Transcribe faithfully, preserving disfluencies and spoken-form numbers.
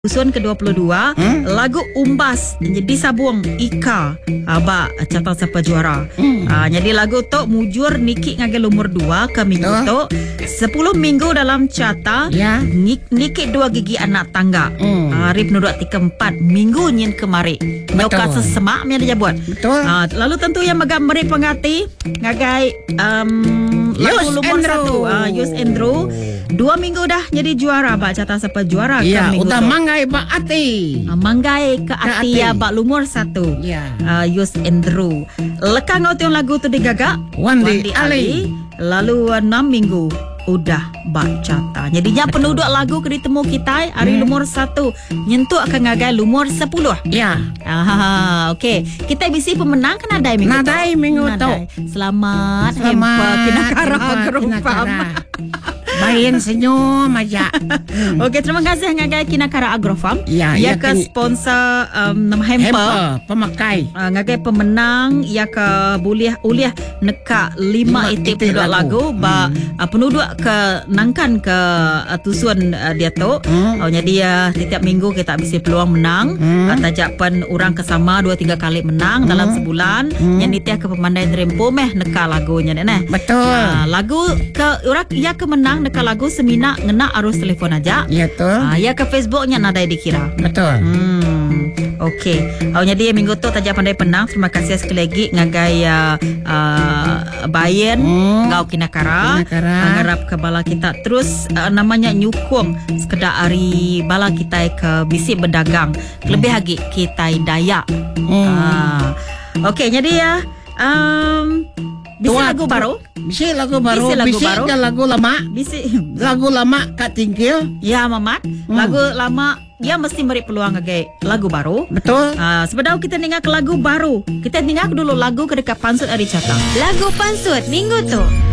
Usun ke dua puluh dua hmm? Lagu Umbas jadi sabung Ika Aba catang siapa juara hmm. uh, Jadi lagu tu mujur Niki ngagel umur dua ke minggu oh. tu sepuluh minggu dalam cata yeah. Niki dua gigi anak tangga hmm. uh, Rip nuduk tiga empat minggu nyin kemari Nyoka sesemak mi ada buat uh, Lalu tentu yang megam meri pengati Ngagai um, lagu umur satu uh, Yus Andrew Dua minggu dah jadi juara Bak catang siapa juara ya, ke minggu udah tu Manggai Bak Ati uh, Manggai ke Ati ya Bak lumur satu ya. uh, Yus Andrew Lekang ngau lagu tu digagak Wandi, Wandi Ali. Ali Lalu enam minggu udah Bak cata. Jadinya penduduk lagu ke ditemu kita hari hmm. lumur satu nyentuh akan ngagai lumur sepuluh. Ya. Ah, okey. Kita bisi pemenang kan nadai minggu tu. Nadai minggu tu. Selamat. Selamat. Hempa kinakara agrofam. Bayin senyum aja. hmm. Okey, terima kasih ngagai kinakara agrofam. Ya, ia ya ke kin... sponsor um, nama Hempa. Hempa pemakai. Uh, ngagai pemenang ia ke buliah uliah neka lima itip penduduk lagu, lagu. Ba hmm. uh, penduduk ke nangkan ke uh, tusuan uh, dia tu hmm. uh, jadi uh, setiap minggu kita bisi peluang menang hmm. uh, tajapan orang kesama dua tiga kali menang hmm. dalam sebulan hmm. yang ditia ke pemandai rempo meh neka lagunya neh betul uh, lagu ke orang ia ke menang neka lagu semina ngena arus telefon aja ya tu uh, ia ke Facebooknya nadai dikira betul hmm. Okey, oh, jadi minggu tu tajak pandai penang. Terima kasih sekali lagi ngagai uh, uh, Bayen hmm. ngau kinakara, kinakara. Ngarap ke bala kita. Terus uh, namanya nyukung sekedar hari bala kita ke bisi berdagang. Lebih lagi kita Dayak. Hmm. Uh, Okey, jadi ya um, bisi Tuat, lagu baru. Bisi lagu baru. Bisi lagu bisi baru. Lagu lama. Bisi lagu lama Kak Tingkil. Ya, Mamat. Hmm. Lagu lama. Dia mesti beri peluang ke lagu baru. Betul. Uh, sebelum kita dengar ke lagu baru, kita dengar dulu lagu ke dekat Pansut Ari Catang. Lagu Pansut minggu tu.